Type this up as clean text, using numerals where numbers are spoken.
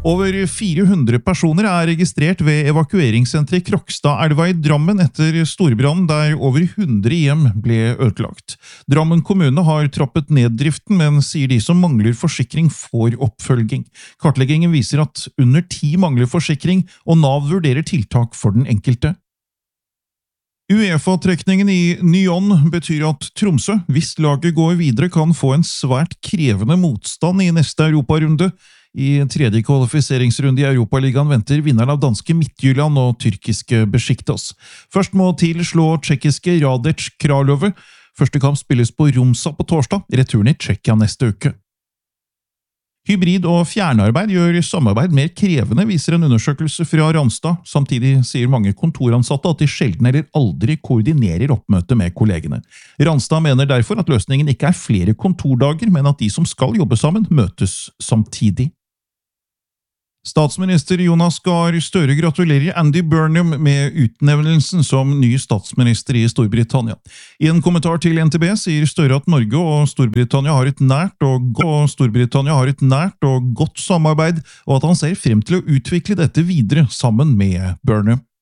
Over 400 personer er registrert ved evakueringssenteret Krokstadelva i Drammen etter storbrannen der over 100 hjem ble ødelagt. Drammen kommune har trappet ned driften, men sier de som mangler forsikring får oppfølging. Kartleggingen viser at under 10 mangler forsikring, og Nav vurderer tiltak for den enkelte. UEFA-trekningen i Nyon betyr at Tromsø, hvis laget går videre, kan få en svært krevende motstand i neste europarunde. I tredje kvalifiseringsrunde i Europaligaen venter vinneren av danske Midtjylland og tyrkiske Besiktas. Først må TIL slå tsjekkiske Radec Kralove. Første kamp spilles på Romsa på torsdag, returen i Tsjekkia neste uke. Hybrid og fjernarbeid gjør samarbeid mer krevende, viser en undersøkelse fra Randstad. Samtidig sier mange kontoransatte at de sjelden eller aldri koordinerer oppmøte med kollegene. Randstad mener derfor at løsningen ikke er flere kontordager, men at de som skal jobbe sammen, møtes samtidig. Statsminister Jonas Gahr Støre gratulerer Andy Burnham med utnevnelsen som ny statsminister i Storbritannia. I en kommentar til NTB sier Støre at Norge og Storbritannia har et nært og godt samarbeid, og at han ser frem til å utvikle dette videre sammen med Burnham.